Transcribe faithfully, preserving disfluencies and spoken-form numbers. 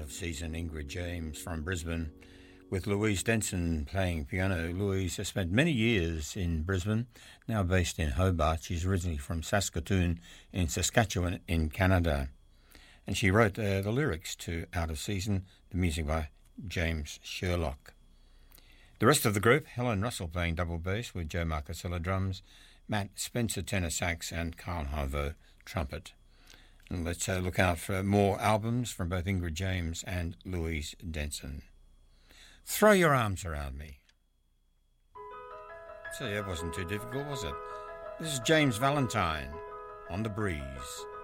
of season Ingrid James from Brisbane, with Louise Denson playing piano. Louise has spent many years in Brisbane, now based in Hobart. She's originally from Saskatoon in Saskatchewan in Canada. And she wrote uh, the lyrics to Out of Season, the music by James Sherlock. The rest of the group, Helen Russell playing double bass with Joe Marcasella drums, Matt Spencer tenor sax and Carl Harvo trumpet. And let's uh, look out for more albums from both Ingrid James and Louise Denson. Throw Your Arms Around Me. So that wasn't too difficult, was it? This is James Valentine on The Breeze.